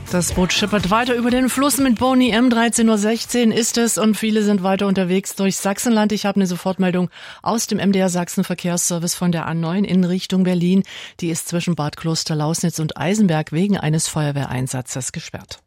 Das Boot schippert weiter über den Fluss mit Boney M. 13:16 Uhr ist es und viele sind weiter unterwegs durch Sachsenland. Ich habe eine Sofortmeldung aus dem MDR Sachsen Verkehrsservice von der A9 in Richtung Berlin. Die ist zwischen Bad Klosterlausnitz und Eisenberg wegen eines Feuerwehreinsatzes gesperrt.